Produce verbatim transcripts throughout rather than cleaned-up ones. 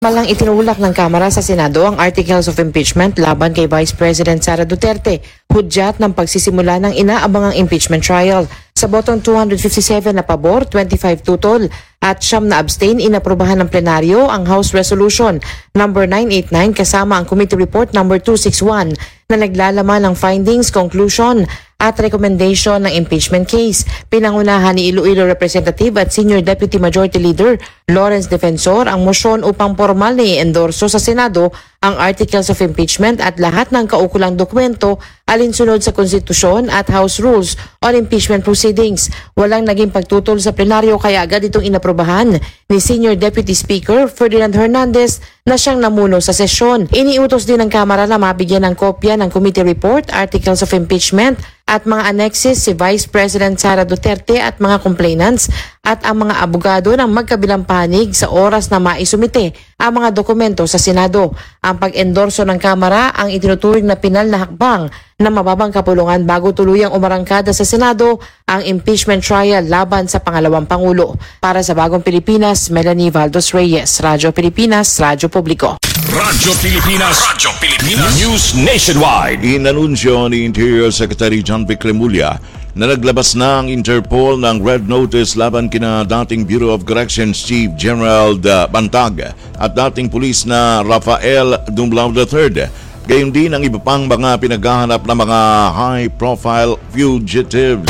Malang itinulak ng Kamara sa Senado ang Articles of Impeachment laban kay Vice President Sara Duterte, hudyat ng pagsisimula ng inaabangang impeachment trial. Sa botong two hundred fifty-seven na pabor, twenty-five tutol at siyam na abstain, inaprubahan ng plenaryo ang House Resolution number nine eighty-nine kasama ang Committee Report number two sixty-one na naglalaman ng findings, conclusion at recommendation ng impeachment case. Pinangunahan ni Iloilo Representative at Senior Deputy Majority Leader Lawrence Defensor ang motion upang formal na i-endorso sa Senado ang Articles of Impeachment at lahat ng kaukulang dokumento alinsunod sa Konstitusyon at House Rules on Impeachment Proceedings. Walang naging pagtutol sa plenaryo kaya agad itong inaprobahan ni Senior Deputy Speaker Ferdinand Hernandez na siyang namuno sa sesyon. Iniutos din ng Kamara na mabigyan ng kopya ng Committee Report, Articles of Impeachment at mga annexes si Vice President Sara Duterte at mga complainants at ang mga abogado ng magkabilang panig sa oras na maisumite ang mga dokumento sa Senado. Ang pag-endorso ng Kamara ang itinuturing na pinal na hakbang na mababang kapulungan bago tuluyang umarangkada sa Senado ang impeachment trial laban sa pangalawang Pangulo. Para sa Bagong Pilipinas, Melanie Valdos Reyes, Radyo Pilipinas, Radyo Publiko. Radyo Pilipinas, Radyo Pilipinas, News Nationwide. Inanunsyo ni Interior Secretary John Vic Remulla na naglabas na ang Interpol ng Red Notice laban kina dating Bureau of Corrections Chief General Bantag at dating pulis na Rafael Dumblao the third. Gayon din ang iba pang mga pinaghahanap na mga high-profile fugitives.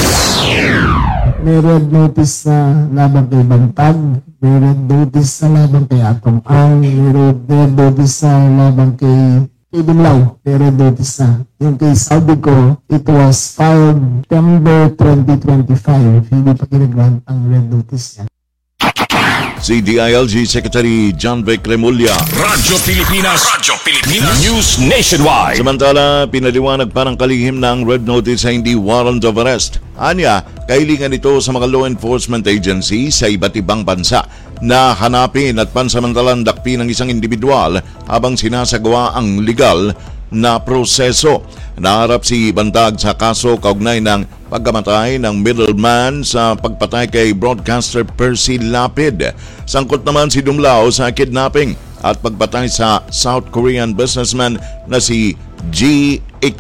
May red notice na laban kay Bantag, may red notice na laban kay Atong Ang, may red, red notice na laban kay kay Dumlao, may red notice na. Yung kay Saudi ko, it was filed September twenty twenty-five. Hindi pa kinagrant ang red notice yan. Si D I L G Secretary John Vic Remulla. Radyo Pilipinas, Radyo Pilipinas, News Nationwide. Samantala, pinaliwanag pa ng kalihim ng red notice sa hindi warrant of arrest. Anya, kahilingan ito sa mga law enforcement agency sa iba't ibang bansa na hanapin at pansamantalang dakpin ng isang individual habang sinasagawa ang legal na proseso. Naharap si Bantag sa kaso kaugnay ng pagkamatay ng middleman sa pagpatay kay broadcaster Percy Lapid. Sangkot naman si Dumlao sa kidnapping at pagpatay sa South Korean businessman na si Ji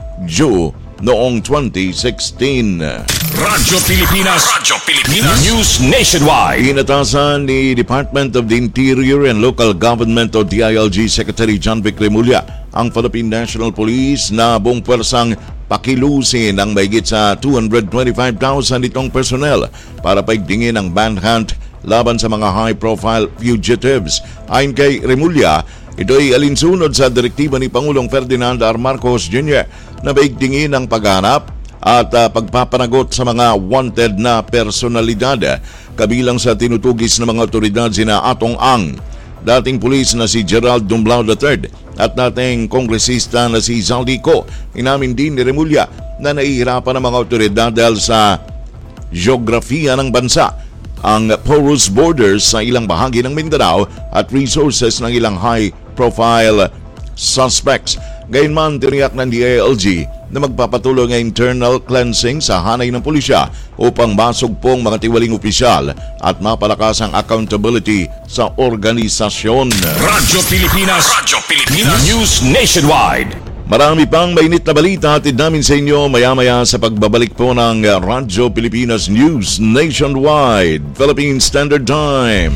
Ik-ju noong twenty sixteen. Radyo Pilipinas, Radyo Pilipinas, News Nationwide. Inatasan ni Department of the Interior and Local Government o D I L G Secretary John Vic Remulla ang Philippine National Police na buong pwersang pakilusin ang mahigit sa two hundred twenty-five thousand itong personnel para paigtingin ang manhunt laban sa mga high-profile fugitives. Ayon kay Remulla, ito ay alinsunod sa direktiba ni Pangulong Ferdinand R. Marcos Junior na paigtingin ang paghanap at uh, pagpapanagot sa mga wanted na personalidad, kabilang sa tinutugis ng mga otoridad sina Atong Ang, dating pulis na si Gerald Dumblao the third at dating kongresista na si Zaldico. Inamin din ni Remulla na nahihirapan ang mga otoridad dahil sa geografiya ng bansa, ang porous borders sa ilang bahagi ng Mindanao at resources ng ilang high-profile suspects. Gayunman, tiniyak ng D I L G na magpapatuloy ng internal cleansing sa hanay ng pulisya upang masugpong mga tiwaling opisyal at mapalakas ang accountability sa organisasyon. Radyo Pilipinas, Radyo Pilipinas, News Nationwide. Marami pang mainit na balita atid namin sa inyo maya-maya sa pagbabalik po ng Radyo Pilipinas News Nationwide, Philippine Standard Time.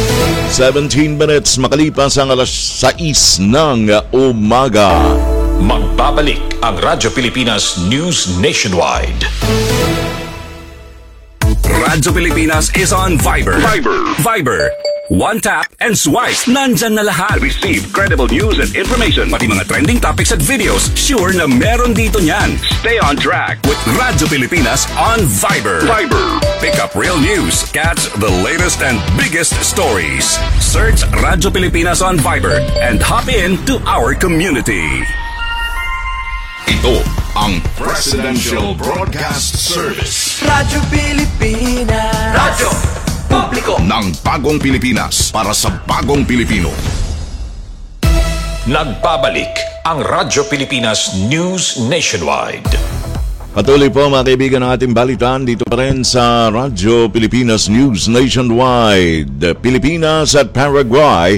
seventeen minutes makalipas ang alas sais ng umaga. Magbabalik ang Radyo Pilipinas News Nationwide. Radyo Pilipinas is on Viber. Viber. Viber. One tap and swipe. Nandyan na lahat. Receive credible news and information. Pati mga trending topics at videos. Sure na meron dito niyan. Stay on track with Radyo Pilipinas on Viber. Viber. Pick up real news. Catch the latest and biggest stories. Search Radyo Pilipinas on Viber and hop in to our community. Ito ang Presidential Broadcast Service. Radyo Pilipinas. Radyo Publiko ng Bagong Pilipinas para sa Bagong Pilipino. Nagbabalik ang Radyo Pilipinas News Nationwide. Patuloy po mga kaibigan ng ating balitaan dito pa rin sa Radyo Pilipinas News Nationwide. Pilipinas at Paraguay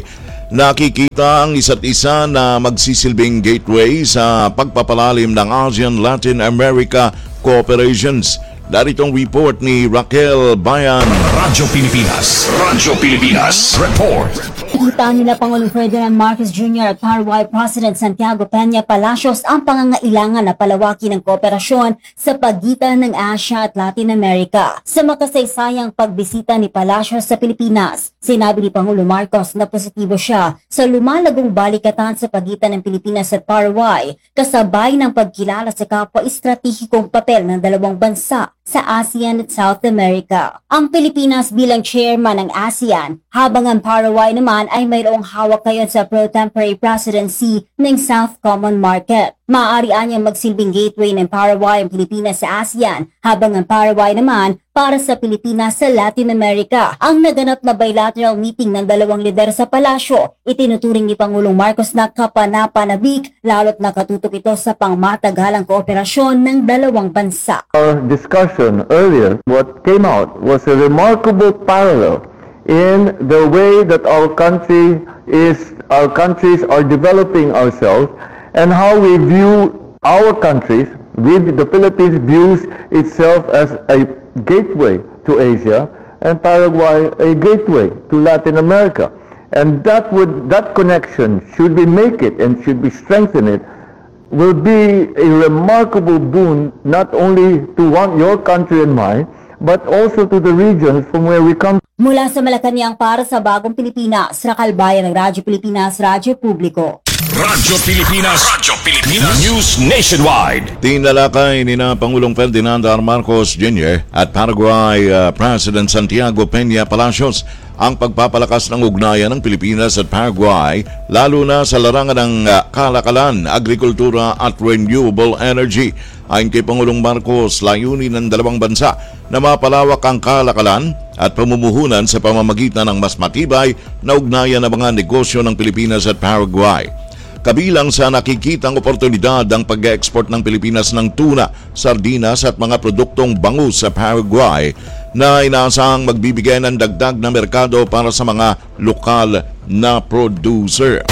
Nakikita ang isa't isa na magsisilbing gateway sa pagpapalalim ng ASEAN-Latin America cooperations. Daritong report ni Raquel Bayan. Radyo Pilipinas. Radyo Pilipinas. Report. Kita nila Pangulong Ferdinand Marcos Junior at Paraguay President Santiago Peña Palacios ang pangangailangan na palawakin ng kooperasyon sa pagitan ng Asia at Latin America. Sa makasaysayang pagbisita ni Palacios sa Pilipinas, sinabi ni Pangulong Marcos na positibo siya sa lumalagong balikatan sa pagitan ng Pilipinas at Paraguay, kasabay ng pagkilala sa kapwa estratehikong papel ng dalawang bansa sa ASEAN at South America. Ang Pilipinas bilang chairman ng ASEAN, habang ang Paraguay naman ay mayroong hawak ngayon sa pro-tempore presidency ng South Common Market. Maaari niyang magsilbing gateway ng Paraguay ang Pilipinas sa ASEAN, habang ang Paraguay naman para sa Pilipinas sa Latin America. Ang naganap na bilateral meeting ng dalawang lider sa palasyo, itinuturing ni Pangulong Marcos na kapanapanabik, lalo't nakatutok ito sa pangmatagalang kooperasyon ng dalawang bansa. Our discussion earlier, what came out was a remarkable parallel in the way that our country is, our countries are developing ourselves, and how we view our countries, with the Philippines views itself as a gateway to Asia, and Paraguay a gateway to Latin America. And that would that connection, should we make it and should we strengthen it, will be a remarkable boon not only to one, your country and mine, but also to the regions from where we come. Mula sa Malacanang para sa Bagong Pilipinas, Raquel Bayan ng Radyo Pilipinas, Radyo Publiko. Radyo Pilipinas. Radyo Pilipinas. News Nationwide. Tinalakay ni na Pangulong Ferdinand R. Marcos Junior at Paraguay uh, President Santiago Peña Palacios ang pagpapalakas ng ugnayan ng Pilipinas at Paraguay, lalo na sa larangan ng uh, kalakalan, agrikultura at renewable energy. Ayon kay Pangulong Marcos, layunin ng dalawang bansa na mapalawak ang kalakalan at pamumuhunan sa pamamagitan ng mas matibay na ugnayan ng mga negosyo ng Pilipinas at Paraguay. Kabilang sa nakikitang oportunidad ang pag-export ng Pilipinas ng tuna, sardinas at mga produktong bangus sa Paraguay na inaasahang magbibigay ng dagdag na merkado para sa mga lokal na producer.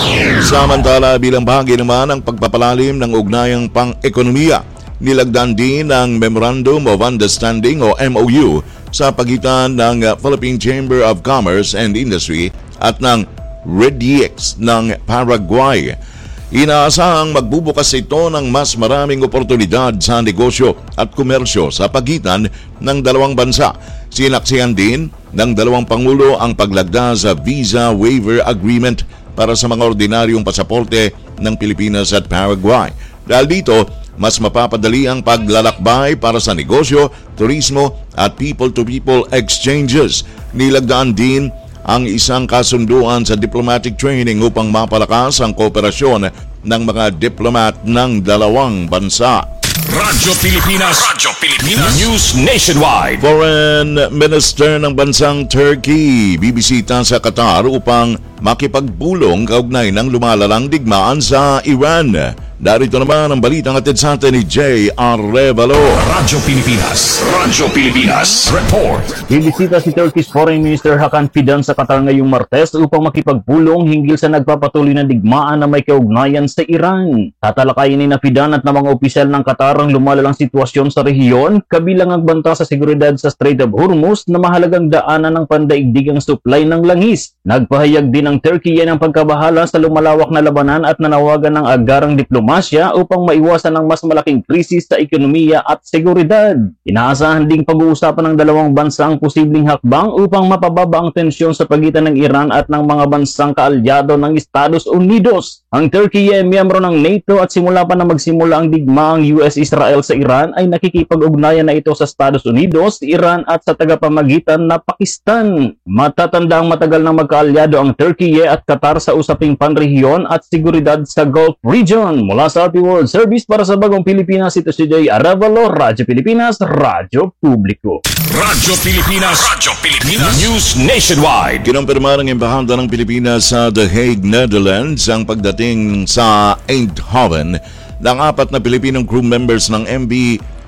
Samantala, bilang bahagi naman ng pagpapalalim ng ugnayang pang-ekonomiya, nilagdan din ang Memorandum of Understanding o M O U sa pagitan ng Philippine Chamber of Commerce and Industry at ng REDIEX ng Paraguay. Inaasahang magbubukas ito ng mas maraming oportunidad sa negosyo at komersyo sa pagitan ng dalawang bansa. Sinaksihan din ng dalawang pangulo ang paglagda sa Visa Waiver Agreement para sa mga ordinaryong pasaporte ng Pilipinas at Paraguay. Dahil dito, mas mapapadali ang paglalakbay para sa negosyo, turismo at people-to-people exchanges. Nilagdaan din ang isang kasunduan sa diplomatic training upang mapalakas ang kooperasyon ng mga diplomat ng dalawang bansa. Radyo Pilipinas. Radyo Pilipinas. News Nationwide. Foreign Minister ng bansang Turkey bibisita sa Qatar upang makipagpulong kaugnay ng lumalalang digmaan sa Iran. Darito naman ang balitang atid sa atin ni J R Revalo. Radyo Pilipinas. Radyo Pilipinas. Report. Bibisita si Turkey's Foreign Minister Hakan Fidan sa Qatar ngayong Martes upang makipagpulong hinggil sa nagpapatuloy na digmaan na may kaugnayan sa Iran. Tatalakayin ni na Fidan at ng mga opisyal ng Qatar ang lumalalang sitwasyon sa rehiyon, kabilang ang banta sa seguridad sa Strait of Hormuz na mahalagang daanan ng pandaigdigang supply ng langis. Nagpahayag din ang Turkey ng pagkabahala sa lumalawak na labanan at nanawagan ng agarang diplomasya upang maiwasan ang mas malaking krisis sa ekonomiya at seguridad. Inaasahan ding pag-uusapan ng dalawang bansa ang posibleng hakbang upang mapababa ang tensyon sa pagitan ng Iran at ng mga bansang kaalyado ng Estados Unidos. Ang Turkey ay miyembro ng NATO at simula pa na magsimula ang digmaang U S-Israel sa Iran ay nakikipag-ugnayan na ito sa Estados Unidos, Iran at sa tagapamagitan na Pakistan. Matatanda ang matagal na magkaalyado ang Turkey at Qatar sa usaping panrehiyon at seguridad sa Gulf region. Mula sa R P World Service para sa Bagong Pilipinas, ito si J. Arevalo, Radyo Pilipinas, Radyo Publiko. Radyo Pilipinas. Radyo Pilipinas. News Nationwide. Kinumpirma ng Embahada ng Pilipinas sa The Hague, Netherlands ang pagdating sa Eindhoven ng apat na Pilipinong crew members ng M V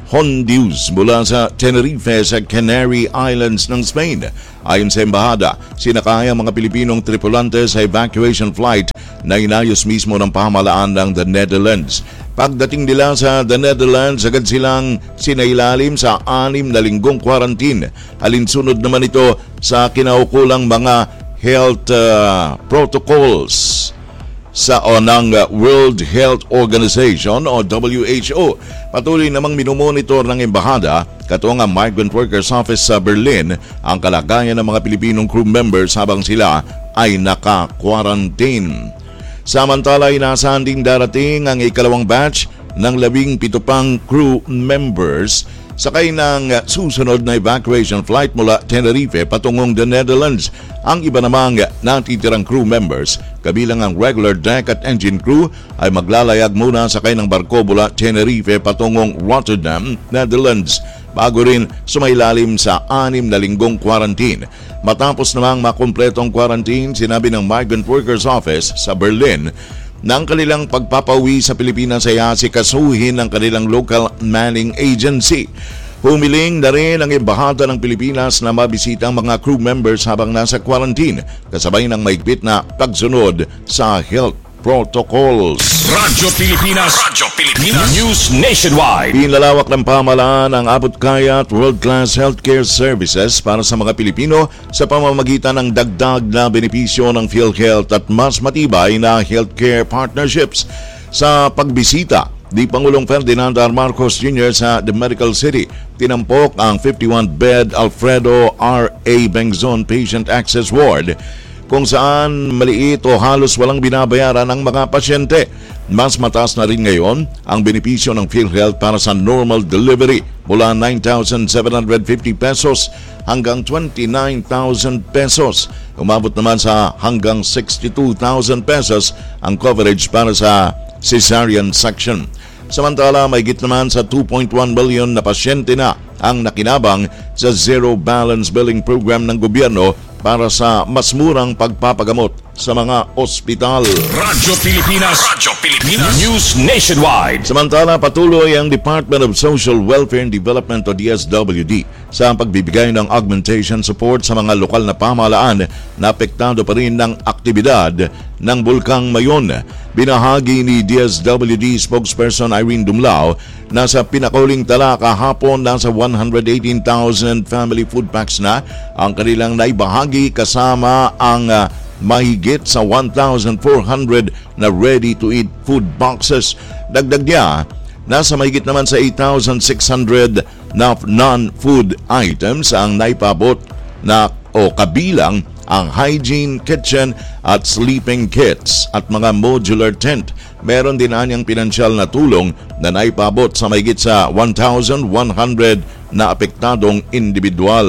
Honduras mula sa Tenerife sa Canary Islands ng Spain. Ayon sa embahada, sinakay ang mga Pilipinong tripulante sa evacuation flight na inayos mismo ng pamahalaan ng the Netherlands. Pagdating nila sa the Netherlands, agad silang sinailalim sa anim na linggong quarantine. Alinsunod naman ito sa kinaukulang mga health uh, protocols sa o ng World Health Organization o W H O. Patuloy namang minomonitor ng embahada katuwang ang Migrant Workers Office sa Berlin ang kalagayan ng mga Pilipinong crew members habang sila ay naka-quarantine. Samantala, inaasahan ding darating ang ikalawang batch ng labing pito pang crew members sakay ng susunod na evacuation flight mula Tenerife patungong the Netherlands. Ang iba namang natitirang crew members, kabilang ang regular deck at engine crew, ay maglalayag muna sakay ng barko mula Tenerife patungong Rotterdam, Netherlands, bago rin sumailalim sa anim na linggong quarantine. Matapos namang makumpletong quarantine, sinabi ng Migrant Workers Office sa Berlin ng kanilang pagpapauwi sa Pilipinas ay asikasuhin ng kanilang local manning agency. Humiling na rin ang embahada ng Pilipinas na mabisita ang mga crew members habang nasa quarantine, kasabay ng maigpit na pagsunod sa health protocols. Radyo Pilipinas, Radyo Pilipinas, News Nationwide. Pinalawak ng pamahalaan ang abot-kaya at world-class healthcare services para sa mga Pilipino sa pamamagitan ng dagdag na benepisyo ng PhilHealth at mas matibay na healthcare partnerships. Sa pagbisita ni Pangulong Ferdinand R. Marcos Junior sa The Medical City, tinampok ang fifty-one bed Alfredo R A. Bengzon Patient Access Ward, kung saan maliit o halos walang binabayaran ang mga pasyente. Mas mataas na rin ngayon ang benepisyo ng PhilHealth para sa normal delivery mula nine thousand seven hundred fifty pesos hanggang twenty-nine thousand pesos. Umabot naman sa hanggang sixty-two thousand pesos ang coverage para sa cesarean section. Samantala, mahigit naman sa two point one million na pasyente na ang nakinabang sa Zero Balance Billing Program ng gobyerno para sa mas murang pagpapagamot sa mga ospital. Radyo Pilipinas, Radyo Pilipinas, News Nationwide. Samantala, patuloy ang Department of Social Welfare and Development o D S W D sa pagbibigay ng augmentation support sa mga lokal na pamahalaan na apektado pa rin ng aktibidad ng Bulkang Mayon. Binahagi ni D S W D spokesperson Irene Dumlao na sa pinakauling tala kahapon nasa one hundred eighteen thousand family food packs na ang kanilang naibahagi kasama ang uh, mahigit sa one thousand four hundred na ready-to-eat food boxes. Dagdag niya, nasa mahigit naman sa eight thousand six hundred na non-food items ang naipabot na o kabilang ang hygiene, kitchen at sleeping kits at mga modular tent. Meron din anyang pinansyal na tulong na naipabot sa mahigit sa one thousand one hundred na apektadong individual.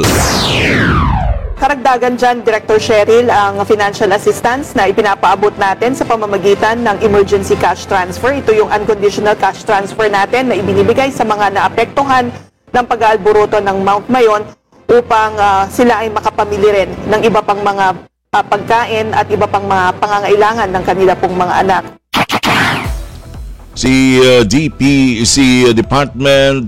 Karagdagan dyan, Director Cheryl, ang financial assistance na ipinapaabot natin sa pamamagitan ng emergency cash transfer. Ito yung unconditional cash transfer natin na ibinibigay sa mga naapektuhan ng pag-aalburuto ng Mount Mayon upang uh, sila ay makapamili rin ng iba pang mga uh, pagkain at iba pang mga pangangailangan ng kanila pong mga anak. Si uh, D P, si uh, Department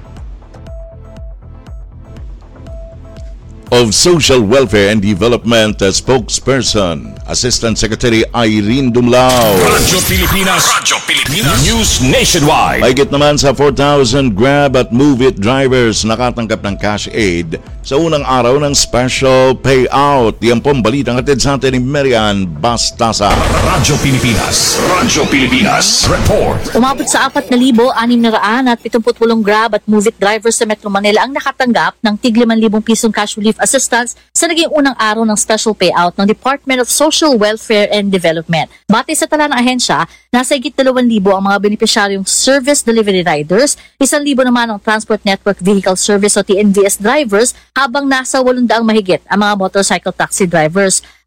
of Social Welfare and Development uh, spokesperson, Assistant Secretary Irene Dumlao. Radyo Pilipinas, Radyo Pilipinas, News Nationwide. Mahigit naman sa four thousand Grab at Move It drivers nakatanggap ng cash aid sa unang araw ng special payout. Yan pong balitang hatid sa atin ni Marian Bastasa. Radyo Pilipinas, Radyo Pilipinas, report. Umabot sa apat na libo anim na raan at pitongput walong Grab at Move It drivers sa Metro Manila ang nakatanggap ng tig limang libong pisong cash relief assistance sa naging unang araw ng special payout ng Department of Social Welfare and Development. Batay sa tala ng ahensya, nasa higit dalawang libo ang mga benepisyaryong service delivery riders, isang libo naman ang Transport Network Vehicle Service o T N V S drivers, habang nasa walong daang mahigit ang mga motorcycle taxi drivers.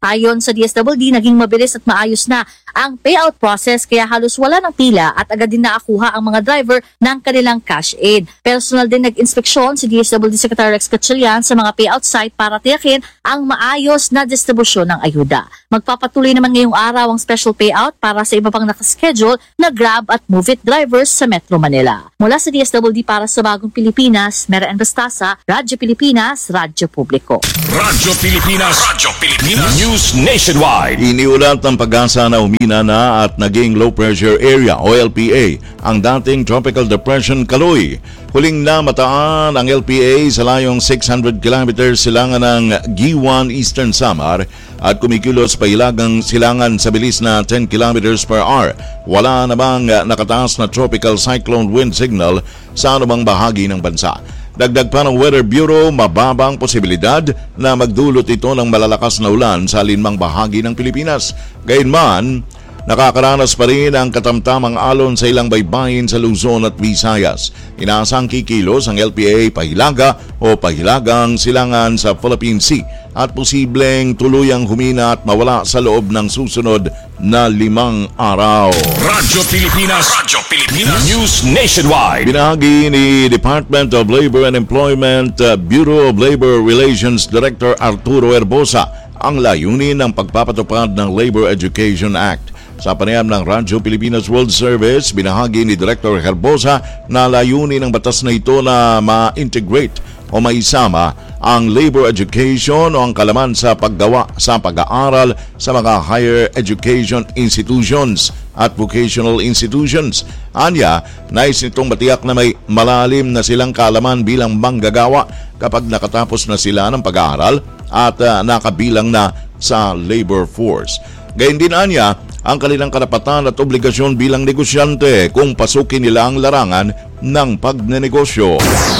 Ayon sa D S W D, naging mabilis at maayos na ang payout process kaya halos wala ng pila at agad din nakakuha ang mga driver ng kanilang cash aid. Personal din nag-inspeksyon si D S W D Secretary Rex Gatchalian sa mga payout site para tiyakin ang maayos na distribusyon ng ayuda. Magpapatuloy naman ngayong araw ang special payout para sa iba pang nakaschedule na Grab at Move It drivers sa Metro Manila. Mula sa D S W D para sa Bagong Pilipinas, Mera N. Bastasa, Radyo Pilipinas, Radyo Publiko. Radyo Pilipinas, Radyo Pilipinas, News Nationwide. Iniulat ng Pag-asa na humina na at naging low pressure area o L P A ang dating Tropical Depression Kaloy. Huling na mataan ang L P A sa layong six hundred kilometers silangan ng Giwan, Eastern Samar at kumikilos pa ilagang silangan sa bilis na ten kilometers per hour. Wala namang nakataas na tropical cyclone wind signal sa anumang bahagi ng bansa. Dagdag pa ng Weather Bureau, mababang posibilidad na magdulot ito ng malalakas na ulan sa alinmang bahagi ng Pilipinas. Gayunman, nakakaranas pa rin ang katamtamang alon sa ilang baybayin sa Luzon at Visayas. Inaasang kikilos ang L P A pahilaga o pahilagang silangan sa Philippine Sea at posibleng tuluyang humina at mawala sa loob ng susunod na limang araw. Radyo Pilipinas, Radyo Pilipinas, News Nationwide. Binahagi ni Department of Labor and Employment uh, Bureau of Labor Relations Director Arturo Herbosa ang layunin ng pagpapatupad ng Labor Education Act. Sa panayam ng Radyo Pilipinas World Service, binahagi ni Director Herbosa na layunin ng batas na ito na ma-integrate o maisama ang labor education o ang kalaman sa paggawa sa pag-aaral sa mga higher education institutions at vocational institutions. Anya, nais nitong matiyak na may malalim na silang kaalaman bilang manggagawa kapag nakatapos na sila ng pag-aaral at uh, nakabilang na sa labor force. Gayun din anya, ang kanilang karapatan at obligasyon bilang negosyante kung pasukin nila ang larangan ng pagnenegosyo.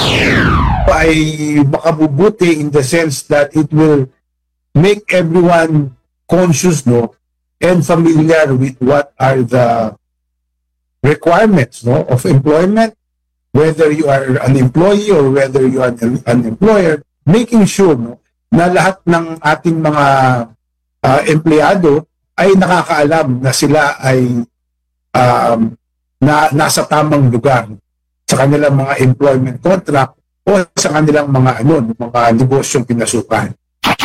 Ay makabubuti in the sense that it will make everyone conscious, no, and familiar with what are the requirements, no, of employment, whether you are an employee or whether you are an, an employer, making sure, no, na lahat ng ating mga uh, empleyado ay nakakaalam na sila ay um, na, nasa tamang lugar sa kanilang mga employment contract o sa kanilang mga ano, mga negosyong pinasukan.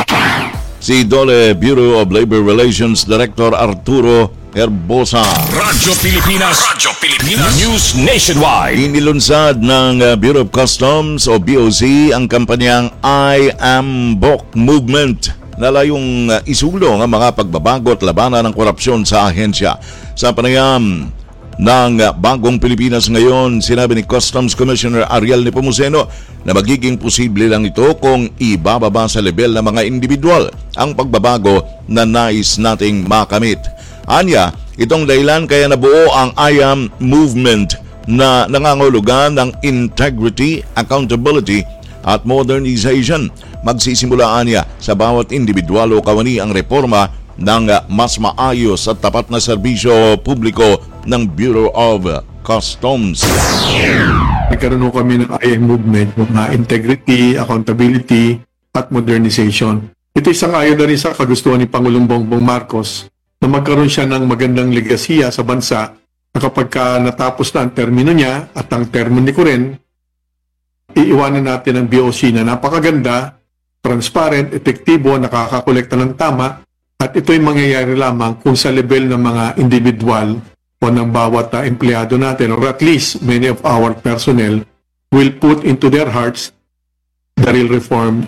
Si Dole Bureau of Labor Relations Director Arturo Herbosa. Radyo Pilipinas, Radyo Pilipinas, News Nationwide. Inilunsad ng uh, Bureau of Customs o B O C ang kampanyang I Am B O C Movement na layong uh, isulong ang mga pagbabago at labanan ng korupsyon sa ahensya. Sa panayam ng uh, Bagong Pilipinas ngayon, sinabi ni Customs Commissioner Ariel Nepomuceno na magiging posible lang ito kung ibababa sa level ng mga individual ang pagbabago na nais nating makamit. Anya, itong dahilan kaya nabuo ang I A M movement na nangangahulugan ng integrity, accountability at modernization. Magsisimulaan niya sa bawat individual o kawani ang reforma ng mas maayos at tapat na serbisyo publiko ng Bureau of Customs. Nagkaroon kami ng I A M movement na integrity, accountability at modernization. Ito isang ayon na rin sa kagustuhan ni Pangulong Bongbong Marcos na magkaroon siya ng magandang legasiya sa bansa na kapag ka natapos na ang termino niya at ang termino ni Coren, iiwanan natin ang B O C na napakaganda, transparent, epektibo, nakakakolekta ng tama, at ito'y mangyayari lamang kung sa level ng mga individual o ng bawat uh, empleyado natin, or at least many of our personnel will put into their hearts the real reform.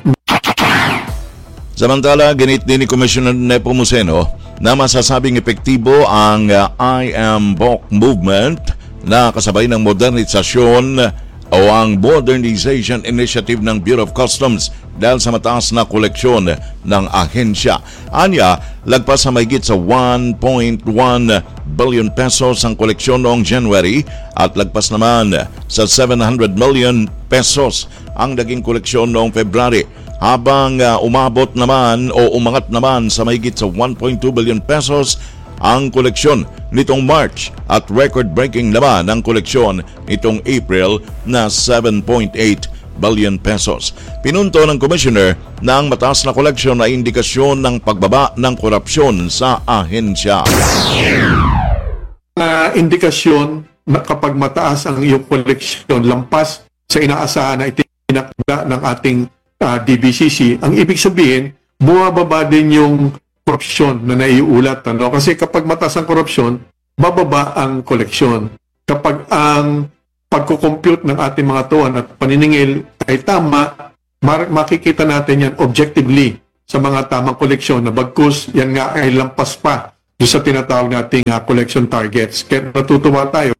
Samantala, ginit din ni Commissioner Nepomuceno na masasabing epektibo ang uh, I Am B O C movement na kasabay ng modernisasyon o ang Modernization Initiative ng Bureau of Customs dahil sa mataas na koleksyon ng ahensya. Anya, lagpas sa mahigit sa one point one billion pesos ang koleksyon noong January at lagpas naman sa seven hundred million pesos ang naging koleksyon noong February. Habang uh, umabot naman o umangat naman sa mahigit sa one point two billion pesos ang koleksyon nitong March at record-breaking naman ang koleksyon nitong April na seven point eight billion pesos. Pinunto ng Commissioner na ang mataas na koleksyon ay indikasyon ng pagbaba ng korupsyon sa ahensya. Uh, indikasyon na kapag mataas ang iyong koleksyon, lampas sa inaasahan na itinakda ng ating uh, D B C C, ang ibig sabihin, bumababa din yung korupsyon na naiulat. Ano? Kasi kapag mataas ang korupsyon, bababa ang koleksyon. Kapag ang pagkukompute ng ating mga tuwan at paniningil ay tama, makikita natin yan objectively sa mga tamang koleksyon na bagkus yan nga ay lampas pa sa tinatawag nating uh, collection targets. Kaya natutuwa tayo.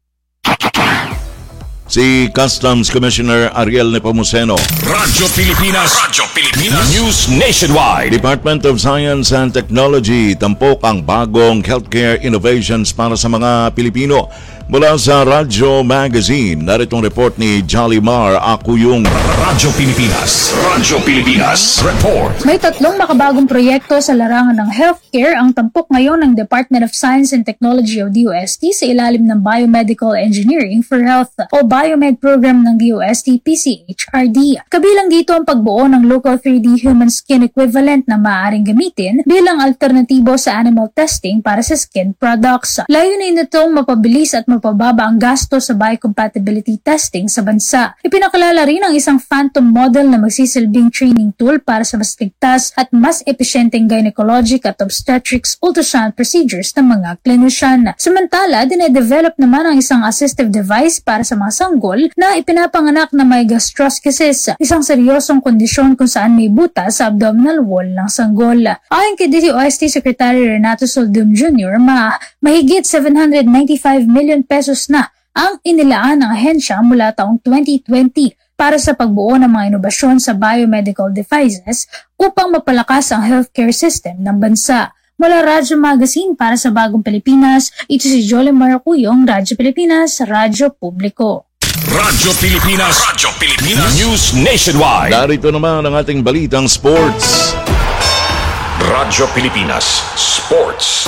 Si Customs Commissioner Ariel Nepomuceno. Radyo Pilipinas. Radyo Pilipinas. News Nationwide. Department of Science and Technology tampok ang bagong healthcare innovations para sa mga Pilipino. Mula sa Radyo Magazine, naritong report ni Jolimar Acuyong. Radyo Pilipinas. Radyo Pilipinas. Report. May tatlong makabagong proyekto sa larangan ng healthcare ang tampok ngayon ng Department of Science and Technology o D O S T sa ilalim ng Biomedical Engineering for Health o Biomed Program ng D O S T P C H R D. Kabilang dito ang pagbuo ng local three D human skin equivalent na maaaring gamitin bilang alternatibo sa animal testing para sa skin products. Layunin nitong mapabilis at mapababa ang gasto sa biocompatibility testing sa bansa. Ipinakalala rin ang isang phantom model na magsisilbing training tool para sa mas ligtas at mas epesyenteng gynecologic at obstetrics ultrasound procedures ng mga klinisyan. Samantala, dinedevelop naman ang isang assistive device para sa mga sanggol na ipinapanganak na may gastroschisis, isang seryosong kondisyon kung saan may butas sa abdominal wall ng sanggol. Ayon kay D O S T Secretary Renato Soldum Junior, ma mahigit seven hundred ninety-five million pesos na ang inilaan ng ahensya mula taong twenty twenty para sa pagbuo ng mga inobasyon sa biomedical devices upang mapalakas ang healthcare system ng bansa. Mula Radyo Magazine para sa Bagong Pilipinas, ito si Jolimar Acuyong, Radyo Pilipinas, Radyo Publiko. Radyo Pilipinas. Radyo Pilipinas. News Nationwide. Narito naman ang ating balitang sports. Radyo Pilipinas Sports.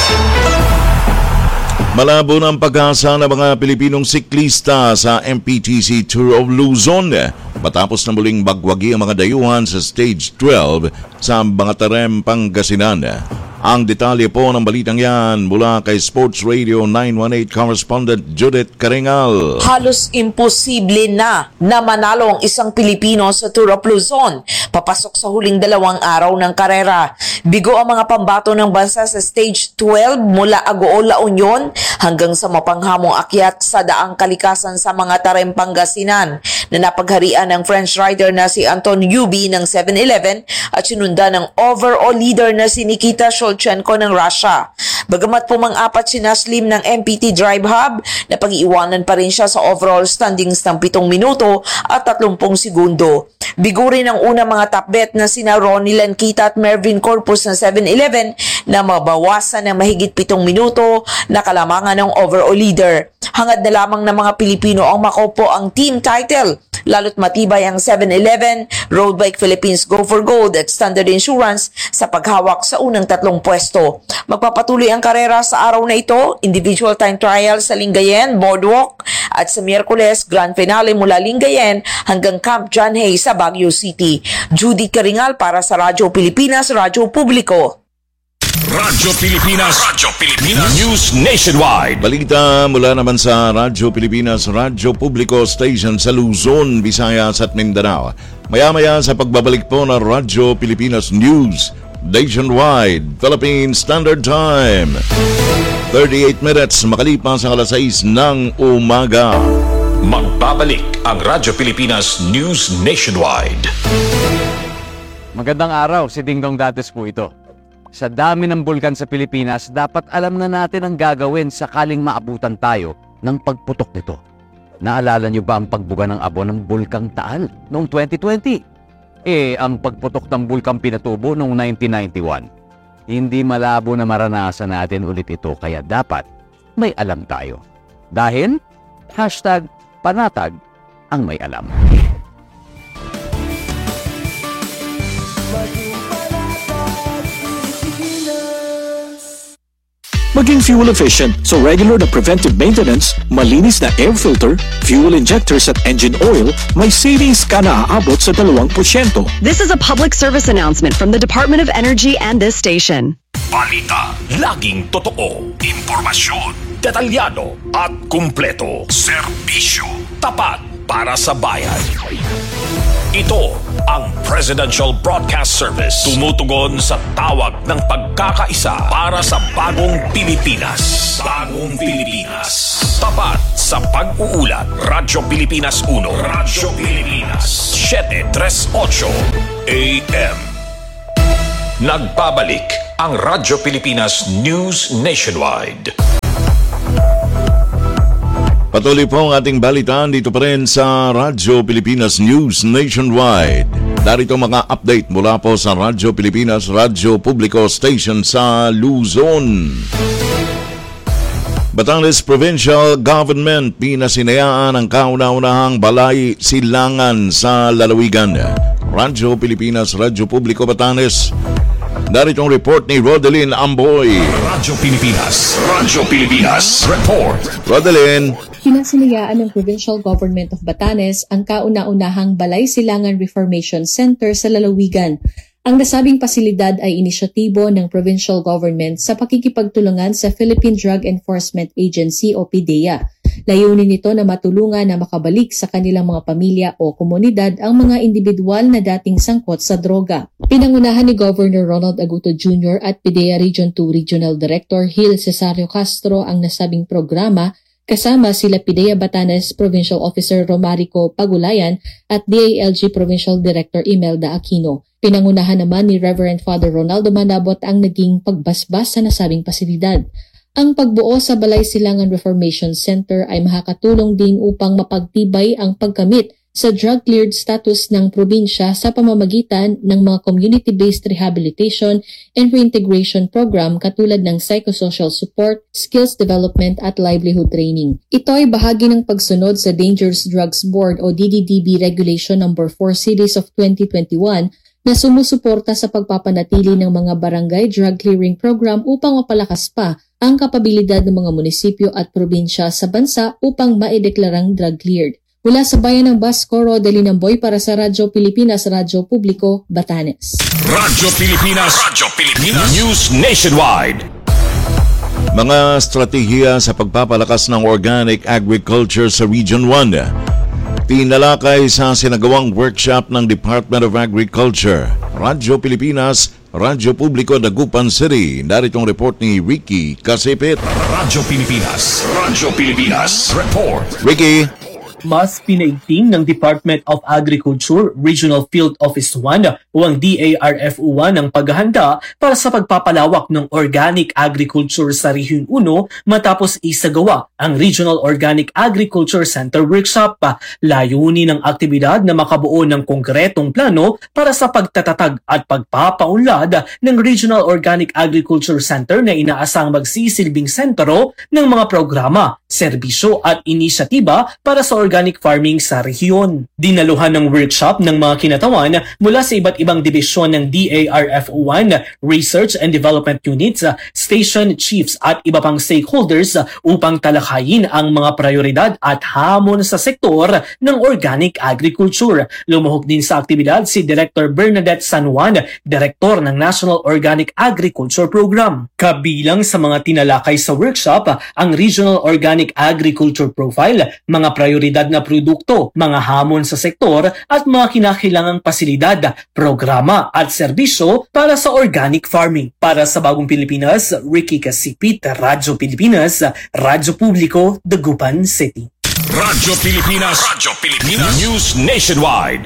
Malabo na ang pag-asa ng mga Pilipinong siklista sa M P T C Tour of Luzon matapos na muling bagwagi ang mga dayuhan sa Stage twelve sa Bangatarem, Pangasinan. Ang detalye po ng balitang yan mula kay Sports Radio nine one eight correspondent Judith Caringal. Halos imposible na na manalo ang isang Pilipino sa Tour of Luzon papasok sa huling dalawang araw ng karera. Bigo ang mga pambato ng bansa sa Stage twelve mula Agoo, La Union hanggang sa mapanghamong akyat sa daang kalikasan sa mga Tarem, Pangasinan na napagharian ng French rider na si Anton Yubi ng seven eleven at sinunda ng overall leader na si Nikita Shulchenko ng Russia. Bagamat pumang-apat si Naslim ng M P T Drive Hub, napag-iwanan pa rin siya sa overall standings ng pitong minuto at tatlong segundo. Bigo rin ang unang mga top bet na sina Ronnie Lankita at Mervin Corpus ng seven eleven na mabawasan ng mahigit pitong minuto na kalamangan ng overall leader. Hangad na lamang ng mga Pilipino ang makopo ang team title. Lalo't matibay ang seven eleven, Road Bike Philippines Go for Gold at Standard Insurance sa paghawak sa unang tatlong pwesto. Magpapatuloy ang karera sa araw na ito, individual time trial sa Lingayen, Boardwalk at sa Miyerkules, Grand Finale mula Lingayen hanggang Camp John Hay sa Baguio City. Judy Caringal para sa Radyo Pilipinas, Radyo Publiko. Radyo Pilipinas. Radyo Pilipinas. News Nationwide. Balita mula naman sa Radyo Pilipinas, Radyo Publiko Station sa Luzon, Visayas at Mindanao. Maya-maya sa pagbabalik po ng Radyo Pilipinas News Nationwide, Philippine Standard Time. thirty-eight minutes makalipas ang alas sais ng umaga. Magbabalik ang Radyo Pilipinas News Nationwide. Magandang araw, si Dingdong Dates po ito. Sa dami ng bulkan sa Pilipinas, dapat alam na natin ang gagawin sakaling maabutan tayo ng pagputok nito. Naalala niyo ba ang pagbuga ng abo ng Bulkang Taal noong twenty twenty? Eh, ang pagputok ng Bulkang Pinatubo noong nineteen ninety-one. Hindi malabo na maranasan natin ulit ito, kaya dapat may alam tayo. Dahil, hashtag panatag ang may alam. maging fuel efficient. So regular na preventive maintenance, malinis na air filter, fuel injectors at engine oil, may savings ka na aabot sa dalawang porsyento. This is a public service announcement from the Department of Energy and this station. Balita, laging totoo, impormasyon, detalyado at kumpleto. Serbisyo, tapat para sa bayan. Ito ang Presidential Broadcast Service. Tumutugon sa tawag ng pagkakaisa para sa bagong Pilipinas. Bagong Pilipinas. Tapat sa pag-uulat. Radyo Pilipinas uno. Radyo Pilipinas seven thirty-eight A M. Nagbabalik ang Radyo Pilipinas News Nationwide. Patuloy po ang ating balitaan dito pa rin sa Radyo Pilipinas News Nationwide. Darito mga update mula po sa Radyo Pilipinas Radyo Publico Station sa Luzon. Batangas Provincial Government pinasinayaan ang kauna-unahang balay silangan sa lalawigan. Radyo Pilipinas Radyo Publico Batangas. Daritong report ni Rodelyn Amboy. Radyo Pilipinas, Radyo Pilipinas, report. Rodelyn. Pinasinayaan ng Provincial Government of Batanes ang kauna-unahang Balay Silangan Reformation Center sa lalawigan. Ang nasabing pasilidad ay inisyatibo ng Provincial Government sa pakikipagtulungan sa Philippine Drug Enforcement Agency o P D E A. Layunin nito na matulungan na makabalik sa kanilang mga pamilya o komunidad ang mga individual na dating sangkot sa droga. Pinangunahan ni Governor Ronald Aguto Junior at P D E A Region two Regional Director Gil Cesario Castro ang nasabing programa kasama sila P D E A Batanes Provincial Officer Romarico Pagulayan at D A L G Provincial Director Imelda Aquino. Pinangunahan naman ni Reverend Father Ronaldo Manabot ang naging pagbasbas sa nasabing pasilidad. Ang pagbuo sa Balay Silangan Reformation Center ay makakatulong din upang mapagtibay ang pagkamit sa drug-cleared status ng probinsya sa pamamagitan ng mga community-based rehabilitation and reintegration program katulad ng psychosocial support, skills development at livelihood training. Ito ay bahagi ng pagsunod sa Dangerous Drugs Board o D D D B Regulation number four Series of twenty twenty-one na sumusuporta sa pagpapanatili ng mga barangay drug clearing program upang mapalakas pa ang kapabilidad ng mga munisipyo at probinsya sa bansa upang maideklarang drug cleared. Mula sa bayan ng Basco, Rodelyn Amboy para sa Radyo Pilipinas, Radyo Publico, Batanes. Radyo Pilipinas, Radyo Pilipinas News Nationwide. Mga estratehiya sa pagpapalakas ng organic agriculture sa Region one. Tinalakay sa sinagawang workshop ng Department of Agriculture. Radyo Pilipinas, Radyo Publico, Dagupan City. Daritong report ni Ricky Kasipit. Radyo Pilipinas, Radyo Pilipinas, report. Ricky. Mas pinaigting ng Department of Agriculture Regional Field Office one o ang D A R F O one ang paghahanda para sa pagpapalawak ng organic agriculture sa Region one matapos isagawa ang Regional Organic Agriculture Center Workshop. Layunin ng aktibidad na makabuo ng konkretong plano para sa pagtatatag at pagpapaunlad ng Regional Organic Agriculture Center na inaasang magsisilbing sentro ng mga programa, serbisyo at inisyatiba para sa organic farming sa rehiyon. Dinaluhan ng workshop ng mga kinatawan mula sa iba't ibang dibisyon ng D A R F O one, Research and Development Units, Station Chiefs at iba pang stakeholders upang talakayin ang mga prioridad at hamon sa sektor ng organic agriculture. Lumuhok din sa aktibidad si Director Bernadette San Juan, Director ng National Organic Agriculture Program. Kabilang sa mga tinalakay sa workshop ang Regional Organic Agriculture Profile, mga prioridad na produkto, mga hamon sa sektor at mga kinakailangang pasilidad, programa at serbisyo para sa organic farming. Para sa Bagong Pilipinas, Ricky Kasipit, Radyo Pilipinas, Radyo Publico, Dagupan City. Radyo Pilipinas, Radyo Pilipinas News Nationwide.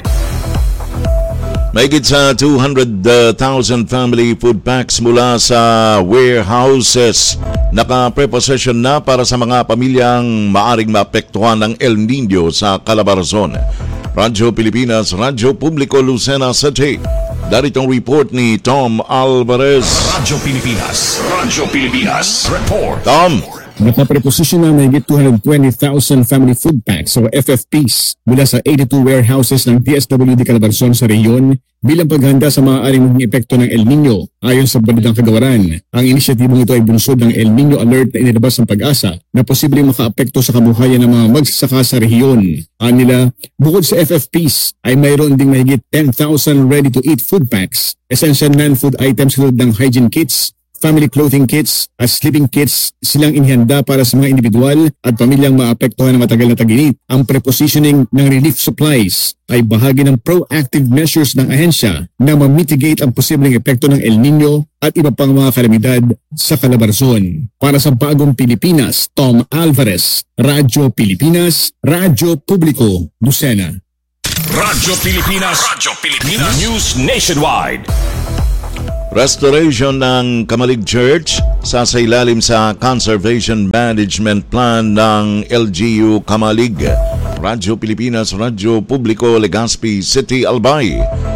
Mahigit sa two hundred thousand family food packs mula sa warehouses naka-prepossession na para sa mga pamilyang maaring maapektuhan ng El Nino sa Calabarzon. Radyo Pilipinas, Radyo Publico, Lucena City. Daritong report ni Tom Alvarez. Radyo Pilipinas, Radyo Pilipinas, report. Tom. Nakapreposisyon na mahigit two hundred twenty thousand family food packs o F F Ps mula sa eighty-two warehouses ng D S W D Calabarzon sa rehiyon bilang paghanda sa maaaring maging epekto ng El Nino. Ayon sa Balitang Kagawaran, ang inisyatibong ito ay bunsod ng El Nino Alert na inilabas ng Pag-asa na posibleng makaapekto sa kabuhayan ng mga magsasaka sa rehiyon. Anila, bukod sa F F Ps ay mayroon ding mahigit ten thousand ready-to-eat food packs, essential non-food items tulad ng hygiene kits, family clothing kits at sleeping kits silang inihanda para sa mga individual at pamilyang maapektuhan ng matagal na tag-init. Ang prepositioning ng relief supplies ay bahagi ng proactive measures ng ahensya na ma-mitigate ang posibleng epekto ng El Nino at iba pang mga kalamidad sa Calabarzon. Para sa Bagong Pilipinas, Tom Alvarez, Radyo Pilipinas, Radyo Publiko, Lucena. Radyo Pilipinas, Radyo Pilipinas, News Nationwide. Restoration ng Kamalig Church sasailalim sa Conservation Management Plan ng L G U Kamalig. Radyo Pilipinas, Radyo Publiko, Legazpi City, Albay.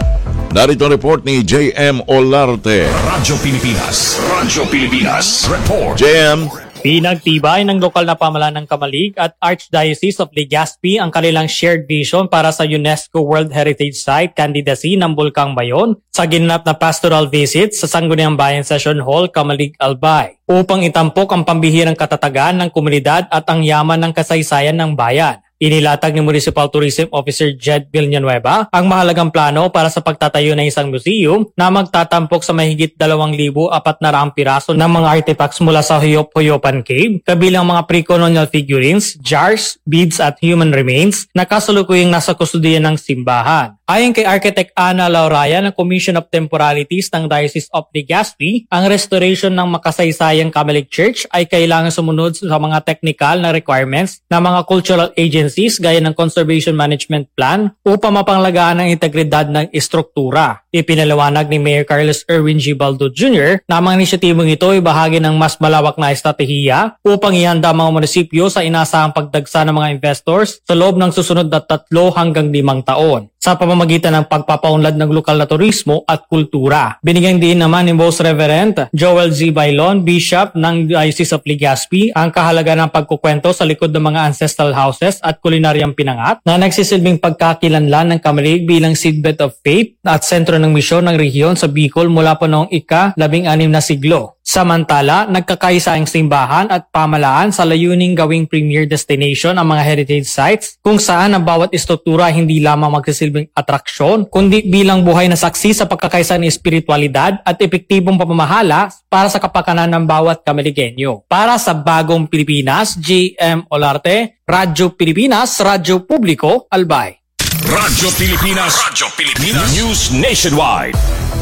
Narito report ni J M Olarte. Radyo Pilipinas, Radyo Pilipinas, report. J M. Pinagtibay ng lokal na pamahalaan ng Kamalig at Archdiocese of Legazpi ang kanilang shared vision para sa UNESCO World Heritage Site candidacy ng Bulkang Bayon sa ginanap na pastoral visit sa Sangguniang Bayan Session Hall, Kamalig, Albay, upang itampok ang pambihirang katatagan ng komunidad at ang yaman ng kasaysayan ng bayan. Inilatag ni Municipal Tourism Officer Jed Villanueva ang mahalagang plano para sa pagtatayo ng isang museum na magtatampok sa mahigit dalawang libo apat na raang piraso ng mga artifacts mula sa Huyop-Huyopan Cave, kabilang mga pre-colonial figurines, jars, beads at human remains na kasalukuyang nasa kustudiyan ng simbahan. Ayon kay Architect Ana Lauraya ng Commission of Temporalities ng Diocese of Legazpi, ang restoration ng makasaysayang Kamalig Church ay kailangan sumunod sa mga technical na requirements ng mga cultural agencies gaya ng Conservation Management Plan upang mapangalagaan ang integridad ng istruktura. Ipinaliwanag ni Mayor Carlos Erwin G. Baldo Junior na ang inisyatibong ito ay bahagi ng mas malawak na estratehiya upang ihanda ang mga munisipyo sa inasahang pagdagsa ng mga investors sa loob ng susunod na tatlo hanggang limang taon sa pamamagitan ng pagpapaunlad ng lokal na turismo at kultura. Binigyan din naman ni Most Reverend Joel Z. Bailon, Bishop ng Diocese of Legazpi, ang kahalagaan ng pagkukwento sa likod ng mga ancestral houses at kulinaryang pinangat na nagsisilbing pagkakilanlan ng Kamalig bilang seedbed of faith at sentro ng misyon ng rehiyon sa Bicol mula pa noong ika-labing anim na siglo. Samantala, nagkakaisa ang simbahan at pamalaan sa layuning gawing premier destination ang mga heritage sites kung saan ang bawat istruktura hindi lamang magsisilbing atraksyon kundi bilang buhay na saksi sa pagkakaisa ng espiritualidad at epektibong pamamahala para sa kapakanan ng bawat Kamaligenyo. Para sa Bagong Pilipinas, J M Olarte, Radyo Pilipinas, Radyo Publiko, Albay. Radyo Pilipinas, Radyo Pilipinas, News Nationwide.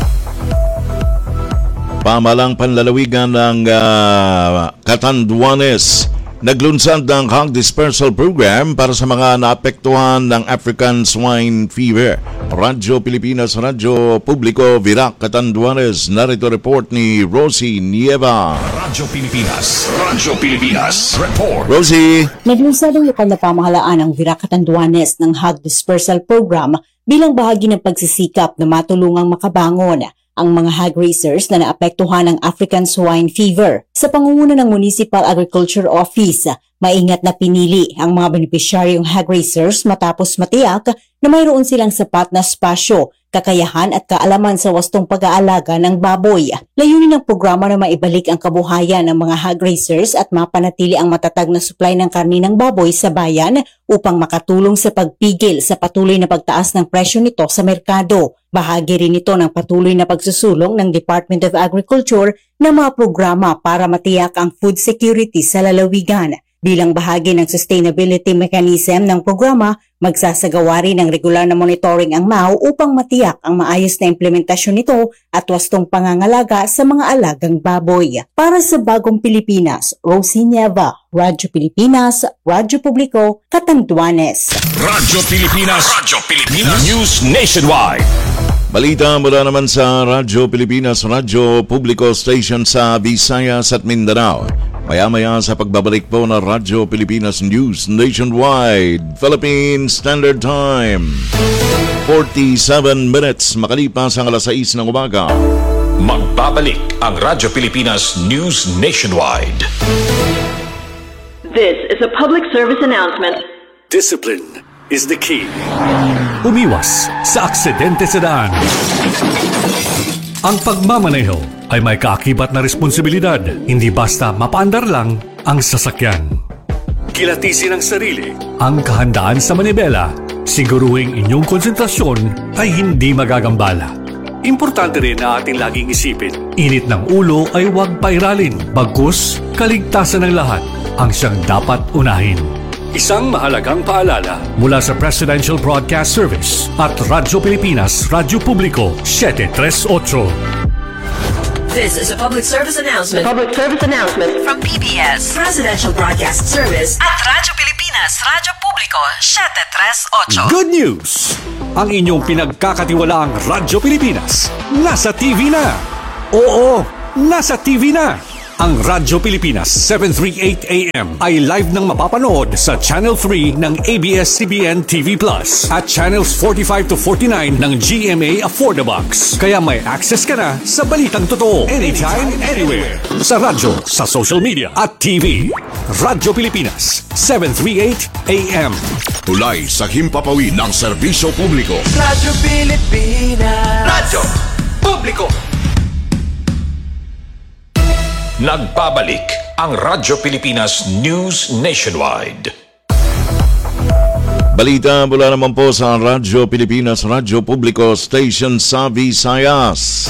Pamalang panlalawigan ng uh, Catanduanes naglunsad ng Hog Dispersal Program para sa mga naapektuhan ng African Swine Fever. Radyo Pilipinas, Radyo Publiko, Virac, Catanduanes. Narito report ni Rosie Nieva. Radyo Pilipinas, Radyo Pilipinas, report. Rosie. Naglunsad ang lokal na pamahalaan ng Virac, Catanduanes ng Hog Dispersal Program bilang bahagi ng pagsisikap na matulungang makabangon ang mga hog raisers na naapektuhan ng African Swine Fever. Sa pangunguna ng Municipal Agriculture Office, maingat na pinili ang mga benepisyaryong hog raisers matapos matiyak na mayroon silang sapat na spasyo, kakayahan at kaalaman sa wastong pag-aalaga ng baboy. Layunin ng programa na maibalik ang kabuhayan ng mga hog raisers at mapanatili ang matatag na supply ng karni ng baboy sa bayan upang makatulong sa pagpigil sa patuloy na pagtaas ng presyo nito sa merkado. Bahagi rin ito ng patuloy na pagsusulong ng Department of Agriculture na mga programa para matiyak ang food security sa lalawigan. Bilang bahagi ng sustainability mechanism ng programa, magsasagawa rin ng regular na monitoring ang M A O upang matiyak ang maayos na implementasyon nito at wastong pangangalaga sa mga alagang baboy. Para sa Bagong Pilipinas, Rosie Nieva, Radyo Pilipinas, Radyo Publiko, Catanduanes. Radyo Pilipinas, Radyo Pilipinas, News Nationwide. Balita mula naman sa Radyo Pilipinas, Radyo Publiko Station sa Visayas at Mindanao. Maya-maya sa pagbabalik po ng Radyo Pilipinas News Nationwide, Philippine Standard Time. forty-seven minutes makalipas ang alas sais ng umaga. Magbabalik ang Radyo Pilipinas News Nationwide. This is a public service announcement. Discipline is the key. Umiwas sa aksidente sa daan. Ang pagmamaneho ay may kaakibat na responsibilidad, hindi basta mapaandar lang ang sasakyan. Kilatisin ang sarili, ang kahandaan sa manibela, siguruhing inyong konsentrasyon ay hindi magagambala. Importante rin na ating laging isipin, init ng ulo ay huwag pairalin, bagkus kaligtasan ng lahat ang siyang dapat unahin. Isang mahalagang paalala mula sa Presidential Broadcast Service at Radyo Pilipinas, Radyo Publiko, seven thirty-eight. This is a public service announcement. Public service announcement From P B S, Presidential Broadcast Service at Radyo Pilipinas, Radyo Publiko, seven thirty-eight. Good news! Ang inyong pinagkakatiwalaang Radyo Pilipinas nasa T V na. Oo, nasa T V na. Ang Radyo Pilipinas seven thirty-eight A M ay live nang mapapanood sa Channel three ng A B S C B N T V Plus at Channels forty-five to forty-nine ng G M A Affordabox. Kaya may access ka na sa balitang totoo anytime, anywhere. Sa radyo, sa social media at T V. Radyo Pilipinas seven thirty-eight A M. Tulay sa himpapawid ng serbisyo publiko. Radyo Pilipinas. Radyo Publiko. Nagbabalik ang Radyo Pilipinas News Nationwide. Balita mula naman po sa Radyo Pilipinas, Radyo Publiko Station sa Visayas.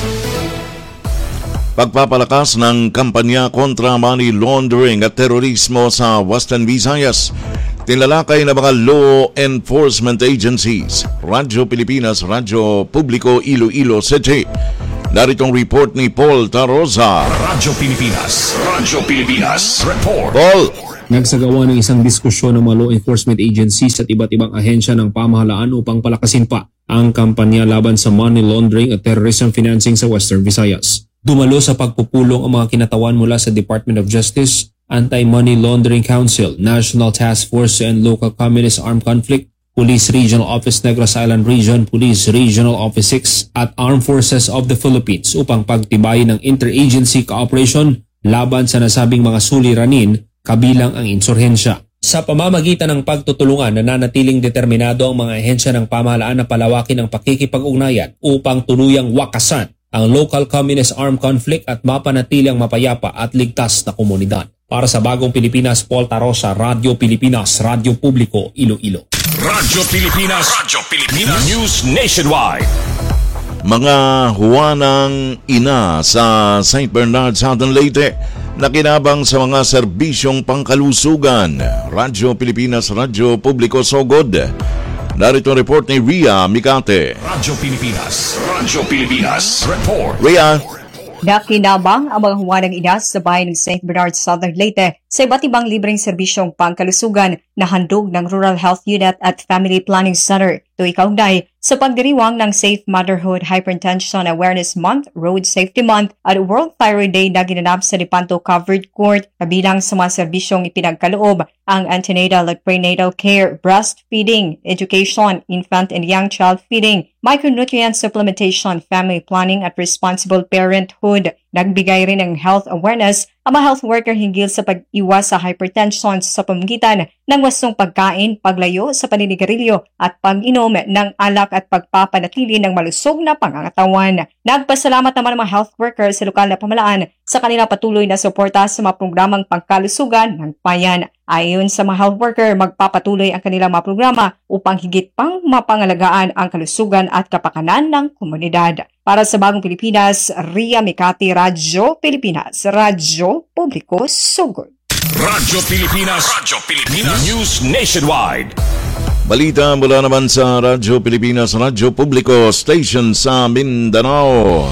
Pagpapalakas ng kampanya kontra money laundering at terorismo sa Western Visayas. Tinlalakay na mga law enforcement agencies. Radyo Pilipinas, Radyo Publiko, Iloilo City. Naritong report ni Paul Tarosa. Radyo Pilipinas, Radyo Pilipinas, report. Paul! Nagsagawa ng isang diskusyon ng mga law enforcement agencies at iba't ibang ahensya ng pamahalaan upang palakasin pa ang kampanya laban sa money laundering at terrorism financing sa Western Visayas. Dumalo sa pagpupulong ang mga kinatawan mula sa Department of Justice, Anti-Money Laundering Council, National Task Force and Local Communist Armed Conflict, Police Regional Office Negros Island Region, Police Regional Office six at Armed Forces of the Philippines upang pagtibayin ng interagency cooperation laban sa nasabing mga suliranin kabilang ang insurhensya. Sa pamamagitan ng pagtutulungan, nananatiling determinado ang mga ahensya ng pamahalaan na palawakin ang pakikipag-ugnayan upang tuluyang wakasan ang local communist armed conflict at mapanatili ang mapayapa at ligtas na komunidad. Para sa Bagong Pilipinas, Paul Tarosa, Radyo Pilipinas, Radyo Publiko, Iloilo. Radyo Pilipinas, Radyo Pilipinas News Nationwide. Mga huwanang ina sa Saint Bernard, Southern Leyte nakinabang sa mga serbisyong pangkalusugan. Radyo Pilipinas, Radyo Publiko, Sogod. Narito ang report ni Ria Mikate. Radyo Pilipinas, Radyo Pilipinas, report. Ria. Nakinabang ang mga huwanang ina sa bayan ng Saint Bernard, Southern Leyte sa iba't ibang libreng serbisyong pangkalusugan na handog ng Rural Health Unit at Family Planning Center. Ito ikaugnay sa pagdiriwang ng Safe Motherhood Hypertension Awareness Month, Road Safety Month at World Thyroid Day na ginanap sa Lepanto Covered Court. Kabilang sa mga serbisyong ipinagkaloob ang antenatal at prenatal care, breastfeeding, education, infant and young child feeding, micronutrient supplementation, family planning at responsible parenthood. Nagbigay rin ng health awareness ang mga health worker hinggil sa pag-iwas sa hypertension sa pamamagitan ng wastong pagkain, paglayo sa paninigarilyo at pag-inom ng alak at pagpapanatili ng malusog na pangangatawan. Nagpasalamat naman ang mga health workers sa lokal na pamahalaan sa kanila patuloy na suporta sa mga programang pangkalusugan ng bayan. Ayon sa mga health worker, magpapatuloy ang kanilang mga programa upang higit pang mapangalagaan ang kalusugan at kapakanan ng komunidad. Para sa Bagong Pilipinas, Ria Mikati, Radyo Pilipinas, Radyo Publiko, Sugod. Radyo Pilipinas, Radyo Pilipinas News Nationwide. Balita mula naman sa Radyo Pilipinas, Radyo Publiko Station sa Mindanao.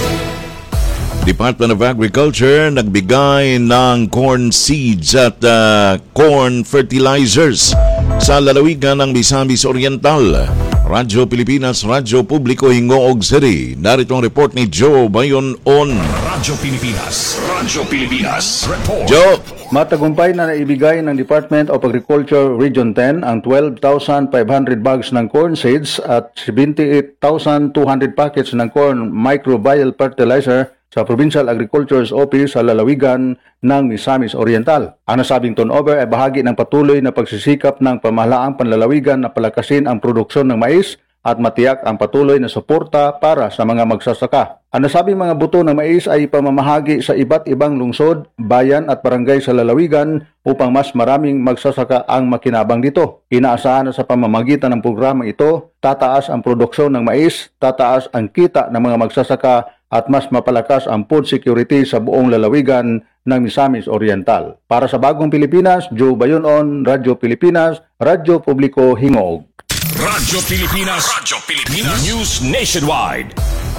Department of Agriculture nagbigay ng corn seeds at uh, corn fertilizers sa lalawigan ng Misamis Oriental. Radyo Pilipinas, Radyo Publiko, Hingoog City. Narito ang report ni Joe Bayon-on. Radyo Pilipinas, Radyo Pilipinas, report. Joe! Matagumpay na naibigay ng Department of Agriculture Region ten ang twelve thousand five hundred bags ng corn seeds at seventy-eight thousand two hundred packets ng corn microbial fertilizer sa Provincial Agriculture's Office sa lalawigan ng Misamis Oriental. Ang nasabing turnover ay bahagi ng patuloy na pagsisikap ng pamahalaang panlalawigan na palakasin ang produksyon ng mais at matiyak ang patuloy na suporta para sa mga magsasaka. Ang nasabing mga buto ng mais ay pamamahagi sa iba't ibang lungsod, bayan at barangay sa lalawigan upang mas maraming magsasaka ang makinabang dito. Inaasahan na sa pamamagitan ng programang ito, tataas ang produksyon ng mais, tataas ang kita ng mga magsasaka at mas mapalakas ang food security sa buong lalawigan ng Misamis Oriental. Para sa Bagong Pilipinas, Joe Bayonon, Radyo Pilipinas, Radyo Publiko Hingog. Radyo Pilipinas, Radyo Pilipinas, News Nationwide.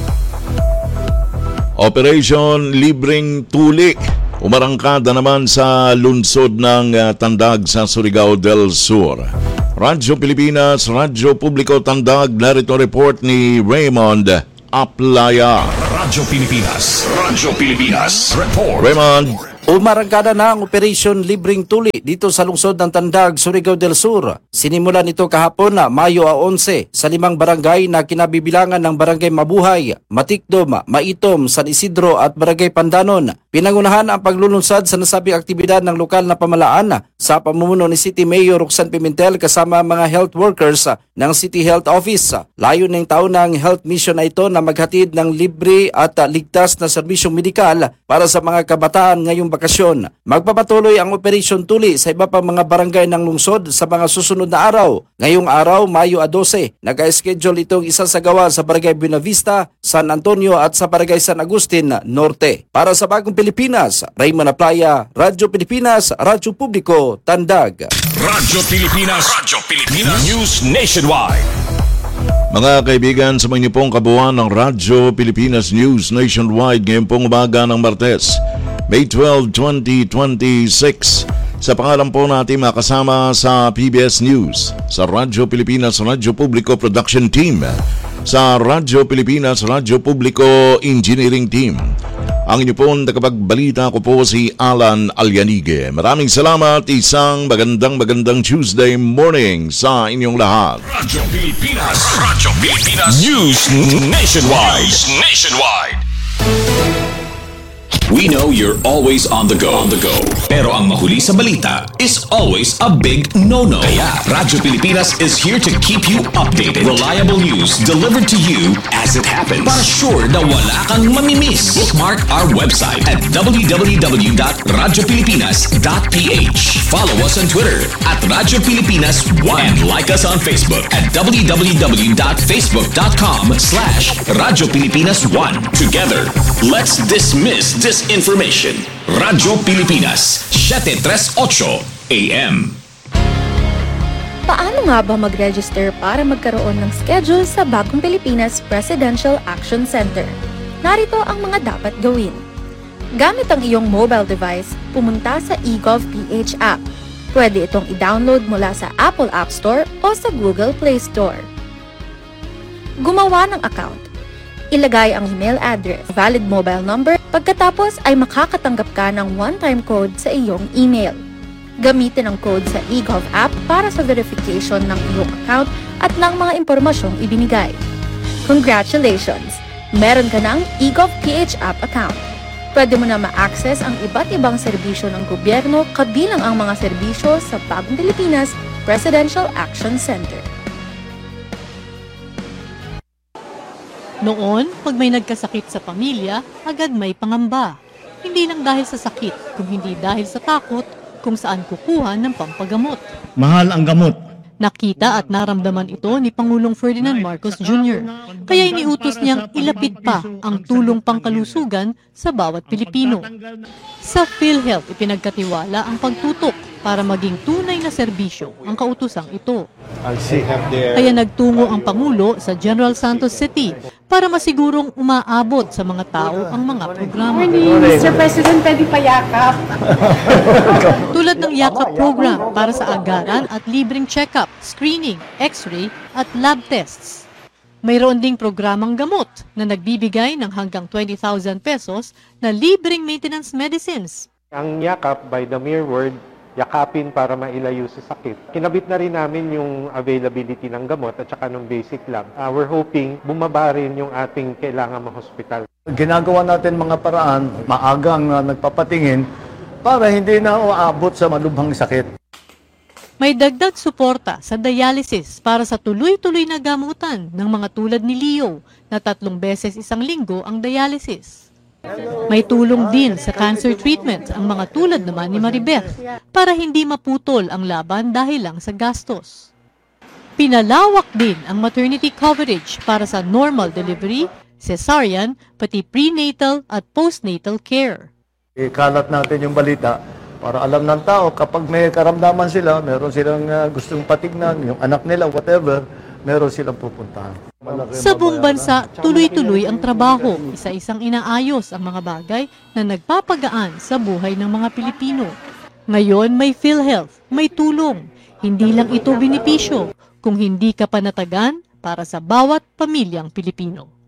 Operation Libreng Tuli. Umarangkada naman sa lungsod ng uh, Tandag sa Surigao del Sur. Radyo Pilipinas, Radyo Publiko Tandag, narito report ni Raymond Aplaya. Radyo Pilipinas, Radyo Pilipinas, report. Raymond. Umarangkada na ang Operation Libreng Tuli dito sa lungsod ng Tandag, Surigao del Sur. Sinimulan ito kahapon na Mayo eleven sa limang barangay na kinabibilangan ng Barangay Mabuhay, Matikdom, Maitom, San Isidro at Barangay Pandanon. Pinangunahan ang paglulunsad sa nasabing aktibidad ng lokal na pamahalaan sa pamumuno ni City Mayor Roxanne Pimentel kasama mga health workers ng City Health Office. Layo ng taon ng health mission na ito na maghatid ng libre at ligtas na serbisyong medikal para sa mga kabataan ngayong bakasyon. Magpapatuloy ang Operation Tuli sa iba pang mga barangay ng lungsod sa mga susunod na araw. Ngayong araw, Mayo twelve, naka-schedule itong isasagawa sa Barangay Buenavista, San Antonio at sa Barangay San Agustin Norte. Para sa Bagong Pilipinas, Raymond Aplaya, Radyo Pilipinas, Radyo Publiko, Tandag. Radyo Pilipinas, Radyo Pilipinas, News Nationwide. Mga kaibigan, sa mga pong kabuuan ng Radyo Pilipinas News Nationwide ngayong pong umaga ng Martes, May twelfth, twenty twenty-six. Sa pangalan po natin makasama sa P B S News, sa Radyo Pilipinas Radyo Publiko Production Team, sa Radyo Pilipinas Radyo Publiko Engineering Team. Ang inyo pong nakapagbalita ko po si Alan Alyanige. Maraming salamat, isang magandang magandang Tuesday morning sa inyong lahat. Radyo Pilipinas, Radyo Pilipinas, News Nationwide, News Nationwide. We know you're always on the go. On the go. Pero ang mahuli sa balita is always a big no-no. Kaya Radyo Pilipinas is here to keep you updated. Reliable news delivered to you as it happens. Para sure na wala kang mamimiss. Bookmark our website at w w w dot radyo pilipinas dot p h. Follow us on Twitter at Radyo Pilipinas one. And like us on Facebook at w w w dot facebook dot com slash Radyo Pilipinas one. Together, let's dismiss this information. Radyo Pilipinas, seven thirty-eight A M. Paano nga ba mag-register para magkaroon ng schedule sa Bagong Pilipinas Presidential Action Center? Narito ang mga dapat gawin. Gamit ang iyong mobile device, pumunta sa eGovPH app. Pwede itong i-download mula sa Apple App Store o sa Google Play Store. Gumawa ng account. Ilagay ang email address, valid mobile number, pagkatapos ay makakatanggap ka ng one-time code sa iyong email. Gamitin ang code sa eGov app para sa verification ng iyong account at ng mga impormasyong ibinigay. Congratulations! Meron ka ng eGovPH app account. Pwede mo na ma-access ang iba't ibang serbisyo ng gobyerno kabilang ang mga serbisyo sa Bagong Pilipinas Presidential Action Center. Noon, pag may nagkasakit sa pamilya, agad may pangamba. Hindi lang dahil sa sakit, kung hindi dahil sa takot kung saan kukuha ng pampagamot. Mahal ang gamot. Nakita at naramdaman ito ni Pangulong Ferdinand Marcos Junior Kaya iniutos niyang ilapit pa ang tulong pangkalusugan sa bawat Pilipino. Sa PhilHealth, ipinagkatiwala ang pagtutok para maging tunay na serbisyo ang kautosang ito. Kaya nagtungo ang Pangulo sa General Santos City para masigurong umaabot sa mga tao ang mga programa. mister President, pwede pa yakap. Tulad ng yakap program para sa agaran at libreng check-up, screening, x-ray at lab tests. Mayroon ding programang gamot na nagbibigay ng hanggang twenty thousand pesos na libreng maintenance medicines. Ang yakap, by the mere word, yakapin para mailayo sa sakit. Kinabit na rin namin yung availability ng gamot at saka ng basic lab. Uh, we're hoping bumaba rin yung ating kailangan mga hospital. Ginagawa natin mga paraan, maagang uh, nagpapatingin para hindi na uabot sa malubhang sakit. May dagdag suporta sa dialysis para sa tuloy-tuloy na gamutan ng mga tulad ni Leo na tatlong beses isang linggo ang dialysis. May tulong din sa cancer treatment ang mga tulad naman ni Maribeth para hindi maputol ang laban dahil lang sa gastos. Pinalawak din ang maternity coverage para sa normal delivery, cesarean, pati prenatal at postnatal care. Ikalat natin yung balita para alam ng tao kapag may karamdaman sila, meron silang uh, gustong patignan, yung anak nila, whatever, meron silang pupuntahan. Sa buong bansa, tuloy-tuloy ang trabaho, isa-isang inaayos ang mga bagay na nagpapagaan sa buhay ng mga Pilipino. Ngayon may PhilHealth, may tulong. Hindi lang ito benepisyo, kung hindi ka panatagan para sa bawat pamilyang Pilipino.